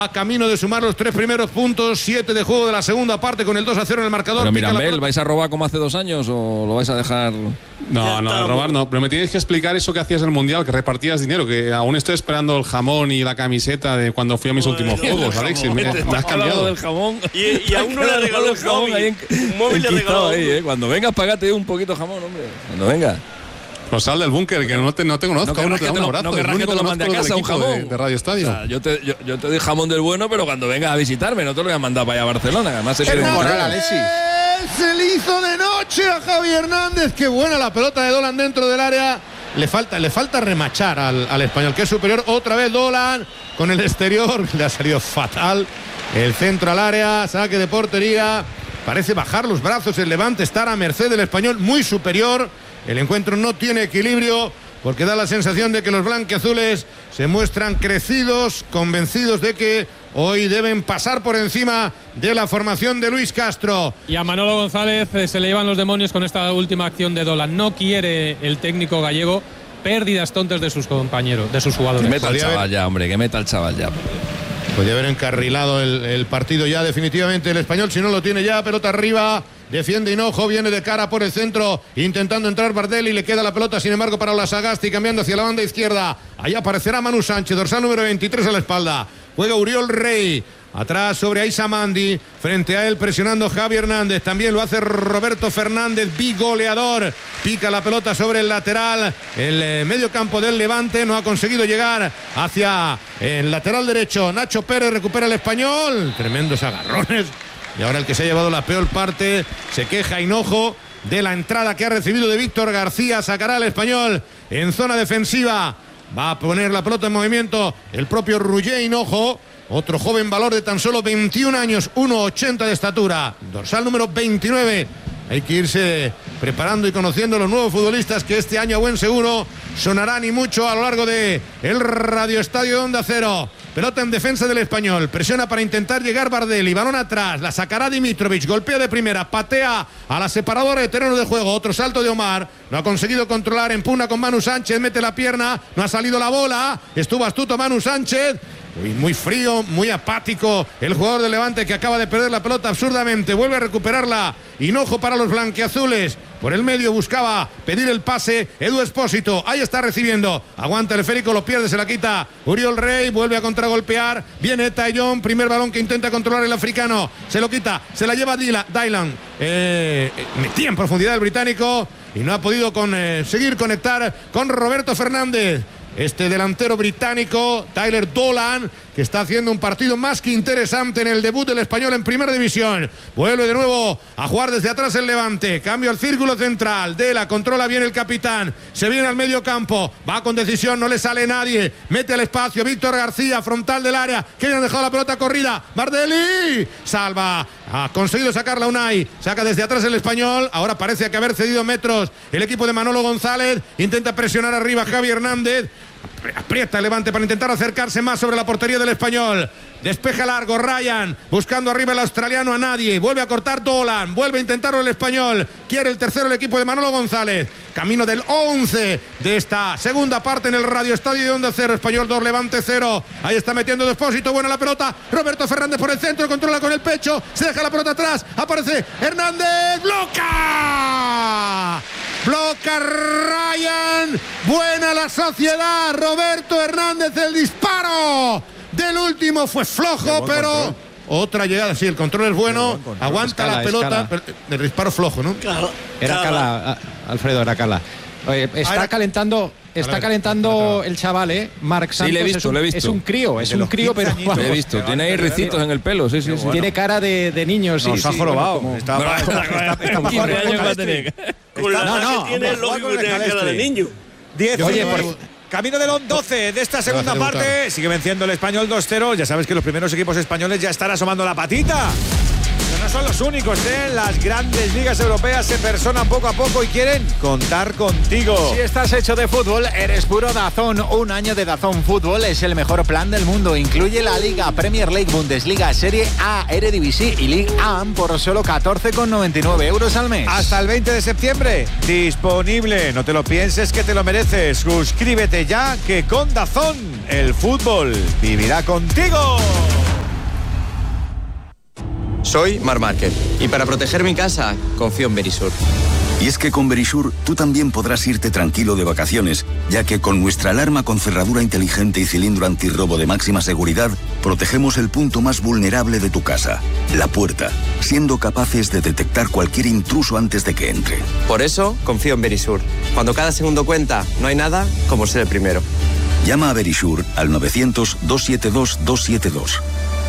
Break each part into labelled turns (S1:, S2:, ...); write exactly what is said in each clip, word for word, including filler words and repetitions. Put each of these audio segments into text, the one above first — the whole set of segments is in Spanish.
S1: A camino de sumar los tres primeros puntos, siete de juego de la segunda parte con el dos a cero en el marcador.
S2: Pero Mirambel, ¿vais a robar como hace dos años o lo vais a dejar?
S3: No, no, a robar no. Pero me tienes que explicar eso que hacías en el Mundial, que repartías dinero, que aún estoy esperando el jamón y la camiseta de cuando fui a mis últimos juegos, Alexis. Me, me has cambiado.
S2: Del jamón.
S4: Y, y a uno le regaló el jamón.
S2: Ahí en,
S4: un móvil le regaló.
S2: Ahí, ¿eh? Cuando vengas, pagate un poquito jamón, hombre. Cuando vengas.
S3: Pues sal del búnker, que no te, no te conozco.
S2: No querrás que te lo, no querrás que te lo mande a casa un jamón.
S3: De, de Radio Estadio.
S2: O sea, yo, te, yo, yo te doy jamón del bueno, pero cuando vengas a visitarme, no te lo voy a mandar para allá a Barcelona. Además, se pierde un corral, Alexis.
S1: Se le hizo de noche a Javi Hernández. Qué buena la pelota de Dolan dentro del área. Le falta, le falta remachar al, al español, que es superior. Otra vez Dolan con el exterior. Le ha salido fatal. El centro al área, saque de portería. Parece bajar los brazos el Levante, estar a merced del español, muy superior. El encuentro no tiene equilibrio porque da la sensación de que los blanquiazules se muestran crecidos, convencidos de que hoy deben pasar por encima de la formación de Luis Castro.
S5: Y a Manolo González eh, se le llevan los demonios con esta última acción de Dolan. No quiere el técnico gallego pérdidas tontas de sus compañeros, de sus jugadores.
S2: Que meta al chaval ya, hombre, que meta al chaval ya.
S1: Podría haber encarrilado el, el partido ya definitivamente el español, si no lo tiene ya, pelota arriba, defiende Hinojo, viene de cara por el centro, intentando entrar Bardelli, le queda la pelota sin embargo para Olasagasti, cambiando hacia la banda izquierda, ahí aparecerá Manu Sánchez, dorsal número veintitrés a la espalda, juega Uriol Rey, atrás sobre Aissa Mandi, frente a él presionando Javi Hernández, también lo hace Roberto Fernández, bigoleador, pica la pelota sobre el lateral, el eh, medio campo del Levante, no ha conseguido llegar hacia el lateral derecho, Nacho Pérez recupera el español, tremendos agarrones, y ahora el que se ha llevado la peor parte, se queja Hinojo de la entrada que ha recibido de Víctor García, sacará al español en zona defensiva, va a poner la pelota en movimiento el propio Roger Hinojo, otro joven valor de tan solo veintiún años, uno ochenta de estatura, dorsal número veintinueve. Hay que irse preparando y conociendo los nuevos futbolistas que este año a buen seguro sonarán y mucho a lo largo de el Radio Estadio de Onda Cero. Pelota en defensa del español, presiona para intentar llegar Bardelli, balón atrás, la sacará Dimitrovic, golpea de primera, patea a la separadora de terreno de juego, otro salto de Omar, no ha conseguido controlar, empuna con Manu Sánchez, mete la pierna, no ha salido la bola, estuvo astuto Manu Sánchez. Muy, muy frío, muy apático el jugador del Levante que acaba de perder la pelota absurdamente, vuelve a recuperarla, Hinojo para los blanquiazules, por el medio buscaba pedir el pase Edu Espósito, ahí está recibiendo, aguanta el esférico, lo pierde, se la quita Uriol Rey, vuelve a contragolpear, viene Taillon, primer balón que intenta controlar el africano, se lo quita, se la lleva Dylan, eh, metía en profundidad el británico y no ha podido con, eh, seguir conectar con Roberto Fernández. Este delantero británico, Tyler Dolan, que está haciendo un partido más que interesante en el debut del español en Primera División. Vuelve de nuevo a jugar desde atrás el Levante. Cambio al círculo central. Dela controla bien el capitán. Se viene al medio campo. Va con decisión, no le sale nadie. Mete al espacio. Víctor García, frontal del área. Que le han dejado la pelota corrida. Bardelli salva. Ha conseguido sacarla Unai. Saca desde atrás el español. Ahora parece que haber cedido metros el equipo de Manolo González. Intenta presionar arriba Javi Hernández. Aprieta el Levante para intentar acercarse más sobre la portería del español. Despeja largo Ryan, buscando arriba el australiano a nadie. Vuelve a cortar Dolan, vuelve a intentarlo el español. Quiere el tercero el equipo de Manolo González. Camino del once de esta segunda parte en el Radio Estadio de Onda Cero. Español dos, Levante cero. Ahí está metiendo Despósito, buena la pelota. Roberto Fernández por el centro, controla con el pecho. Se deja la pelota atrás, aparece Hernández. ¡Bloca! Bloca Ryan. Buena la sociedad. Roberto Hernández, el disparo del último fue flojo, pero control. Otra llegada, sí, el control es bueno, control, aguanta escala, la pelota, pero el disparo flojo, ¿no?
S6: Claro, era Cala, Alfredo, era Cala. Oye, está era... calentando, está ver, calentando el chaval, ¿eh? Marc Santos.
S2: Sí, le he visto,
S6: es un,
S2: le he visto.
S6: Es un crío, es un crío, pero
S2: lo he visto, tiene ahí ricitos en el pelo, sí, sí, sí.
S6: Tiene cara de, de niño, sí.
S7: Nos ha jorobado.
S6: No,
S4: no, tiene lógico que tenga cara de niño.
S7: diez. Oye, por camino del doce de esta segunda parte. Sigue venciendo el español dos cero. Ya sabes que los primeros equipos españoles ya están asomando la patita. Pero no son los únicos, ¿eh? Las grandes ligas europeas se personan poco a poco y quieren contar contigo.
S8: Si estás hecho de fútbol, eres puro DAZN. Un año de DAZN Fútbol es el mejor plan del mundo. Incluye la Liga, Premier League, Bundesliga, Serie A, Eredivisie y Ligue uno por solo catorce con noventa y nueve euros al mes.
S7: Hasta el veinte de septiembre. Disponible. No te lo pienses, que te lo mereces. Suscríbete ya, que con DAZN el fútbol vivirá contigo.
S9: Soy Mar Márquez y para proteger mi casa confío en Verisur.
S10: Y es que con Verisur tú también podrás irte tranquilo de vacaciones, ya que con nuestra alarma con cerradura inteligente y cilindro antirrobo de máxima seguridad, protegemos el punto más vulnerable de tu casa, la puerta, siendo capaces de detectar cualquier intruso antes de que entre.
S9: Por eso confío en Verisur. Cuando cada segundo cuenta, no hay nada como ser el primero.
S10: Llama a Verisur al novecientos, doscientos setenta y dos, doscientos setenta y dos.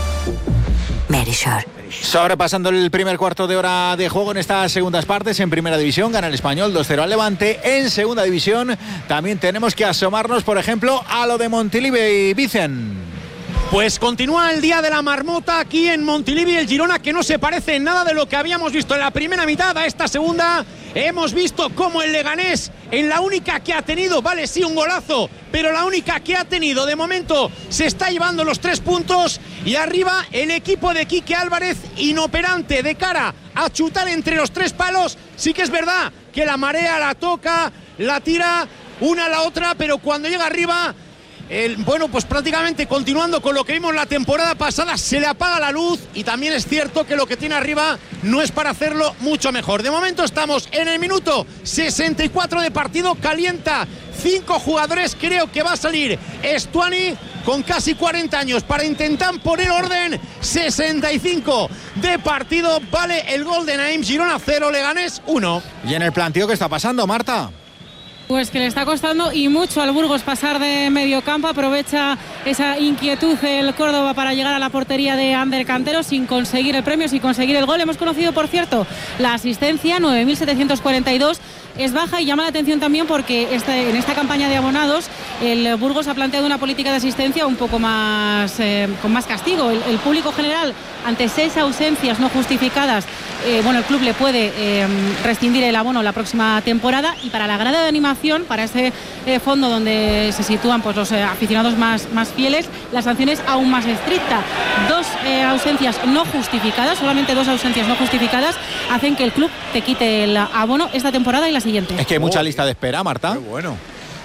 S8: Verisur. Sobrepasando el primer cuarto de hora de juego en estas segundas partes, en Primera División gana el Español dos cero al Levante. En Segunda División también tenemos que asomarnos, por ejemplo, a lo de Montilivi y Vicen.
S11: Pues continúa el día de la marmota aquí en Montilivi, el Girona, que no se parece en nada de lo que habíamos visto en la primera mitad a esta segunda. Hemos visto cómo el Leganés, en la única que ha tenido, vale, sí, un golazo, pero la única que ha tenido de momento, se está llevando los tres puntos. Y arriba el equipo de Quique Álvarez, inoperante de cara a chutar entre los tres palos. Sí que es verdad que la marea la toca, la tira una a la otra, pero cuando llega arriba, el, bueno, pues prácticamente continuando con lo que vimos la temporada pasada, se le apaga la luz. Y también es cierto que lo que tiene arriba no es para hacerlo mucho mejor. De momento estamos en el minuto sesenta y cuatro de partido, calienta cinco jugadores. Creo que va a salir Estuani con casi cuarenta años para intentar poner orden. Sesenta y cinco de partido, vale el gol de Naim. Girona cero, Leganés uno.
S8: ¿Y en el planteo qué está pasando, Marta?
S12: Pues que le está costando y mucho al Burgos pasar de medio campo. Aprovecha esa inquietud el Córdoba para llegar a la portería de Ander Cantero sin conseguir el premio, sin conseguir el gol. Hemos conocido, por cierto, la asistencia, nueve mil setecientos cuarenta y dos. Es baja y llama la atención también porque este, en esta campaña de abonados el Burgos ha planteado una política de asistencia un poco más eh, con más castigo. El, el público general, ante seis ausencias no justificadas, eh, bueno, el club le puede eh, rescindir el abono la próxima temporada. Y para la grada de animación, para ese eh, fondo donde se sitúan pues los eh, aficionados más, más fieles, la sanción es aún más estricta. Dos eh, ausencias no justificadas, solamente dos ausencias no justificadas, hacen que el club te quite el abono esta temporada y la siguiente.
S8: Es que hay mucha oh. lista de espera, Marta.
S7: Qué bueno.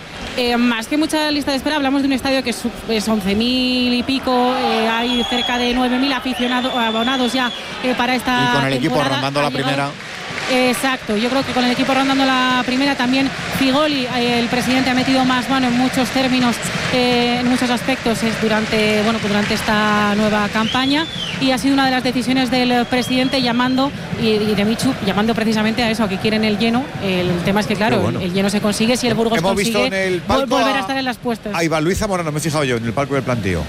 S12: Eh, más que mucha lista de espera, hablamos de un estadio que es, es once mil y pico, eh, hay cerca de nueve mil aficionados, abonados ya eh, para esta
S8: y con el
S12: temporada.
S8: Equipo rondando la primera.
S12: Exacto, yo creo que con el equipo rondando la primera también Figoli, eh, el presidente, ha metido más mano en muchos términos, eh, en muchos aspectos es durante, bueno, pues durante esta nueva campaña, y ha sido una de las decisiones del presidente llamando y, y de Michu llamando precisamente a eso, a que quieren el lleno. El tema es que claro, bueno. el, el lleno se consigue si el Burgos
S7: Hemos
S12: consigue
S7: visto en el palco
S12: volver a estar en las puestas.
S7: Ahí va Luis Zamorano, me he fijado yo en el palco del planteo.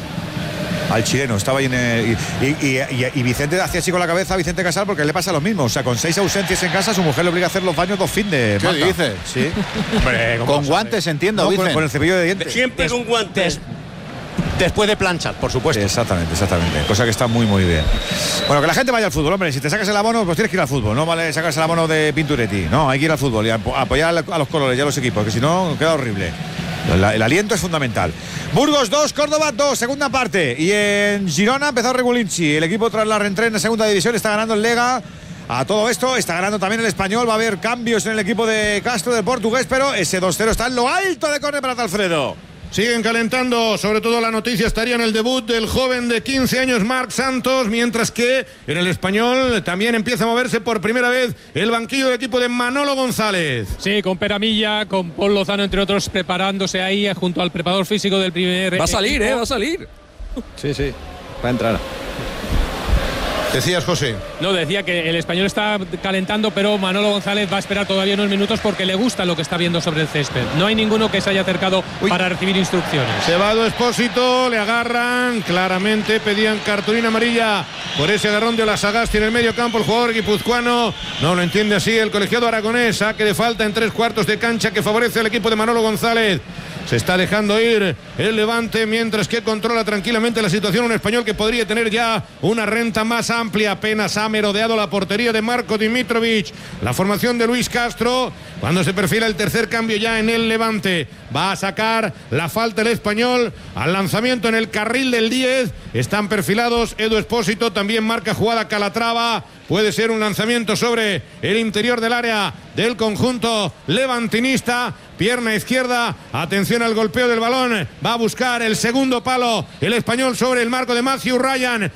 S7: Al chileno, estaba ahí en el, y, y, y, y Vicente hacía así con la cabeza a Vicente Casal porque le pasa lo mismo. O sea, con seis ausencias en casa, su mujer le obliga a hacer los baños dos fin de.
S8: ¿Qué dices?
S7: Sí. Hombre,
S8: con guantes, entiendo,
S7: no,
S8: Vicente.
S7: Con, con el cepillo de dientes.
S4: Siempre
S7: Des,
S4: con guantes.
S7: Des,
S11: Después de planchar, por supuesto.
S7: Exactamente, exactamente. Cosa que está muy, muy bien. Bueno, que la gente vaya al fútbol, hombre. Si te sacas el abono, pues tienes que ir al fútbol. No vale sacarse el abono de Pinturetti. No, hay que ir al fútbol y apoyar a los colores y a los equipos, que si no, queda horrible. El, el aliento es fundamental. Burgos dos, Córdoba dos, segunda parte. Y en Girona empezó Regulinci. El equipo tras la reentrada en la segunda división está ganando el Lega. A todo esto está ganando también el Español. Va a haber cambios en el equipo de Castro, del portugués, pero ese dos cero está en lo alto de córner para Alfredo.
S1: Siguen calentando, sobre todo la noticia estaría en el debut del joven de quince años, Marc Santos, mientras que en el Español también empieza a moverse por primera vez el banquillo del equipo de Manolo González.
S5: Sí, con Peramilla, con Paul Lozano, entre otros, preparándose ahí junto al preparador físico del primer
S2: Va a salir,
S5: equipo.
S2: eh, va a salir.
S6: Sí, sí, va a entrar.
S1: Decías, José.
S5: No, decía que el Español está calentando, pero Manolo González va a esperar todavía unos minutos porque le gusta lo que está viendo sobre el césped. No hay ninguno que se haya acercado Uy. para recibir instrucciones.
S1: Se va Edu Expósito, le agarran, claramente pedían cartulina amarilla por ese agarrón de Olasagasti en el medio campo. El jugador guipuzcoano no lo entiende así. El colegiado aragonés, saque de falta en tres cuartos de cancha que favorece al equipo de Manolo González. Se está dejando ir el Levante, mientras que controla tranquilamente la situación un Español que podría tener ya una renta más amplia. Apenas ha merodeado la portería de Marco Dimitrovic. La formación de Luis Castro, cuando se perfila el tercer cambio ya en el Levante. Va a sacar la falta el Español al lanzamiento en el carril del diez. Están perfilados. Edu Expósito también marca jugada Calatrava. Puede ser un lanzamiento sobre el interior del área del conjunto levantinista. Pierna izquierda, atención al golpeo del balón, va a buscar el segundo palo el Español sobre el marco de Matthew Ryan,